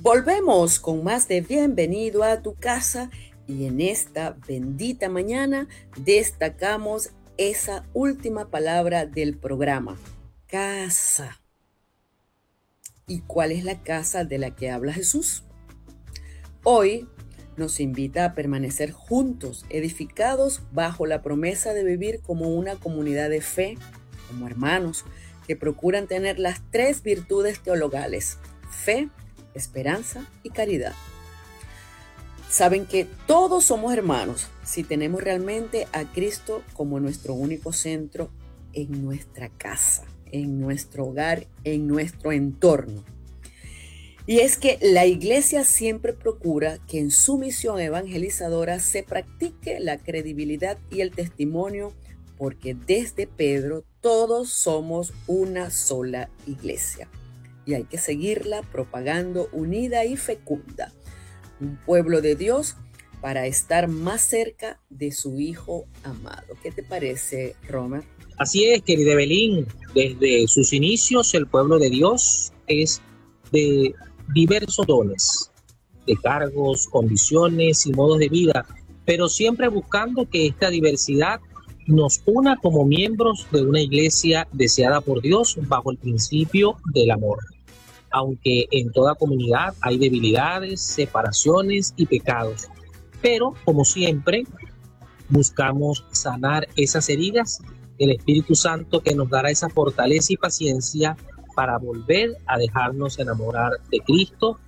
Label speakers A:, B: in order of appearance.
A: Volvemos con más de Bienvenido a tu casa y en esta bendita mañana destacamos esa última palabra del programa, casa. ¿Y cuál es la casa de la que habla Jesús? Hoy nos invita a permanecer juntos, edificados bajo la promesa de vivir como una comunidad de fe, como hermanos que procuran tener las tres virtudes teologales: fe, esperanza y caridad. Saben que todos somos hermanos si tenemos realmente a Cristo como nuestro único centro en nuestra casa, en nuestro hogar, en nuestro entorno. Y es que la Iglesia siempre procura que en su misión evangelizadora se practique la credibilidad y el testimonio, porque desde Pedro todos somos una sola iglesia. Y hay que seguirla propagando unida y fecunda. Un pueblo de Dios para estar más cerca de su Hijo amado. ¿Qué te parece, Romer?
B: Así es, querida Evelyn. Desde sus inicios el pueblo de Dios es de diversos dones, de cargos, condiciones y modos de vida, pero siempre buscando que esta diversidad nos una como miembros de una iglesia deseada por Dios bajo el principio del amor. Aunque en toda comunidad hay debilidades, separaciones y pecados, pero como siempre buscamos sanar esas heridas, el Espíritu Santo que nos dará esa fortaleza y paciencia para volver a dejarnos enamorar de Cristo